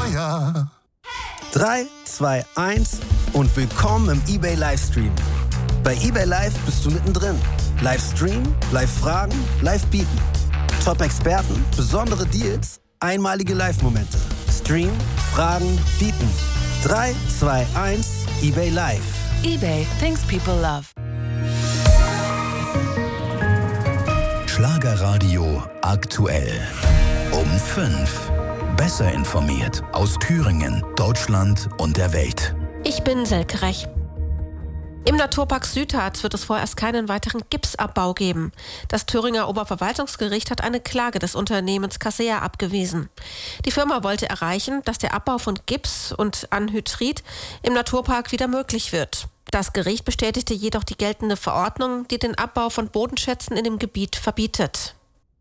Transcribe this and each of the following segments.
ja. 3, 2, 1 und willkommen im eBay Livestream. Bei eBay Live bist du mittendrin. Livestream, Live-Fragen, Live-Bieten. Top-Experten, besondere Deals, einmalige Live-Momente. Stream, Fragen, Bieten. 3, 2, 1, eBay Live. eBay, things people love. Schlagerradio aktuell. Um 5. Besser informiert aus Thüringen, Deutschland und der Welt. Ich bin Selke Rech. Im Naturpark Südharz wird es vorerst keinen weiteren Gipsabbau geben. Das Thüringer Oberverwaltungsgericht hat eine Klage des Unternehmens Casea abgewiesen. Die Firma wollte erreichen, dass der Abbau von Gips und Anhydrit im Naturpark wieder möglich wird. Das Gericht bestätigte jedoch die geltende Verordnung, die den Abbau von Bodenschätzen in dem Gebiet verbietet.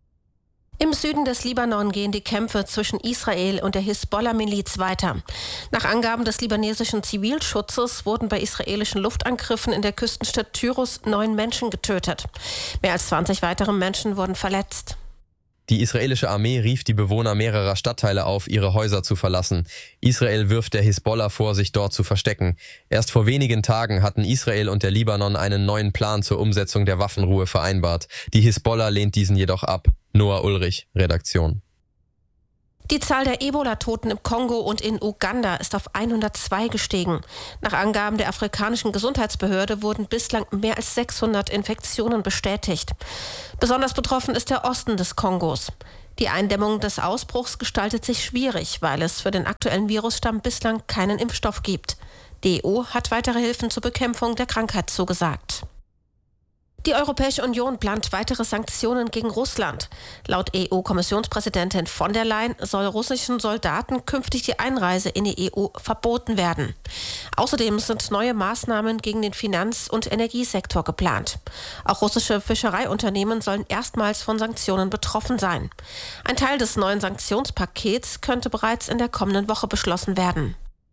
Im Süden des Libanon gehen die Kämpfe zwischen Israel und der Hisbollah-Miliz weiter. Nach Angaben des libanesischen Zivilschutzes wurden bei israelischen Luftangriffen in der Küstenstadt Tyrus 9 Menschen getötet. Mehr als 20 weitere Menschen wurden verletzt. Die israelische Armee rief die Bewohner mehrerer Stadtteile auf, ihre Häuser zu verlassen. Israel wirft der Hisbollah vor, sich dort zu verstecken. Erst vor wenigen Tagen hatten Israel und der Libanon einen neuen Plan zur Umsetzung der Waffenruhe vereinbart. Die Hisbollah lehnt diesen jedoch ab. Noah Ulrich, Redaktion. Die Zahl der Ebola-Toten im Kongo und in Uganda ist auf 102 gestiegen. Nach Angaben der afrikanischen Gesundheitsbehörde wurden bislang mehr als 600 Infektionen bestätigt. Besonders betroffen ist der Osten des Kongos. Die Eindämmung des Ausbruchs gestaltet sich schwierig, weil es für den aktuellen Virusstamm bislang keinen Impfstoff gibt. Die EU hat weitere Hilfen zur Bekämpfung der Krankheit zugesagt. Die Europäische Union plant weitere Sanktionen gegen Russland. Laut EU-Kommissionspräsidentin von der Leyen soll russischen Soldaten künftig die Einreise in die EU verboten werden. Außerdem sind neue Maßnahmen gegen den Finanz- und Energiesektor geplant. Auch russische Fischereiunternehmen sollen erstmals von Sanktionen betroffen sein. Ein Teil des neuen Sanktionspakets könnte bereits in der kommenden Woche beschlossen werden.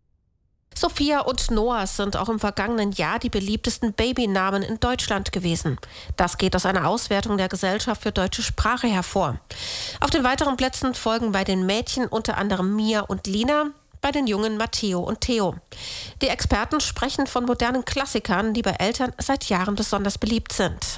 Sophia und Noah sind auch im vergangenen Jahr die beliebtesten Babynamen in Deutschland gewesen. Das geht aus einer Auswertung der Gesellschaft für deutsche Sprache hervor. Auf den weiteren Plätzen folgen bei den Mädchen unter anderem Mia und Lina, bei den Jungen Matteo und Theo. Die Experten sprechen von modernen Klassikern, die bei Eltern seit Jahren besonders beliebt sind.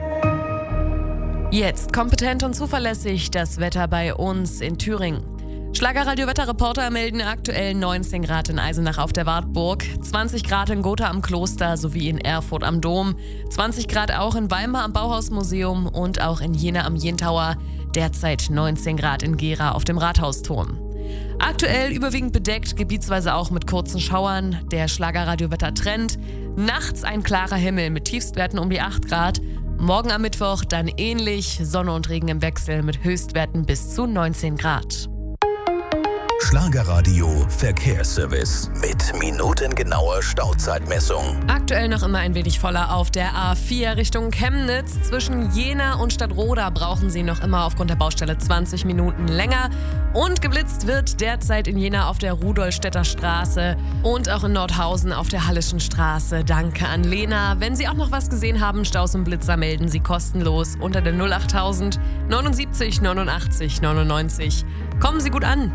Jetzt kompetent und zuverlässig das Wetter bei uns in Thüringen. Schlagerradio-Wetterreporter melden aktuell 19 Grad in Eisenach auf der Wartburg, 20 Grad in Gotha am Kloster sowie in Erfurt am Dom, 20 Grad auch in Weimar am Bauhausmuseum und auch in Jena am Jentauer, derzeit 19 Grad in Gera auf dem Rathausturm. Aktuell überwiegend bedeckt, gebietsweise auch mit kurzen Schauern, der Schlagerradio-Wetter-Trend. Nachts ein klarer Himmel mit Tiefstwerten um die 8 Grad. Morgen am Mittwoch dann ähnlich, Sonne und Regen im Wechsel mit Höchstwerten bis zu 19 Grad. Schlagerradio Verkehrsservice mit minutengenauer Stauzeitmessung. Aktuell noch immer ein wenig voller auf der A4 Richtung Chemnitz. Zwischen Jena und Stadtroda brauchen Sie noch immer aufgrund der Baustelle 20 Minuten länger. Und geblitzt wird derzeit in Jena auf der Rudolstädter Straße und auch in Nordhausen auf der Hallischen Straße. Danke an Lena. Wenn Sie auch noch was gesehen haben, Staus und Blitzer, melden Sie kostenlos unter der 08000 79 89 99. Kommen Sie gut an.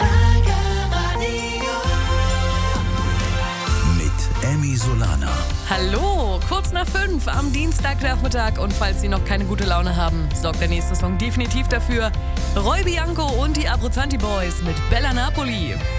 Mit Emmy Solana. Hallo, kurz nach 5 am Dienstagnachmittag und falls Sie noch keine gute Laune haben, sorgt der nächste Song definitiv dafür. Roy Bianco und die Abruzzanti Boys mit Bella Napoli.